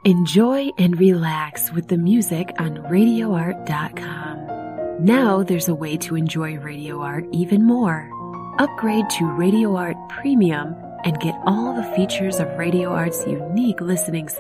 Enjoy and relax with the music on RadioArt.com. Now there's a way to enjoy Radio Art even more. Upgrade to Radio Art Premium and get all the features of Radio Art's unique listening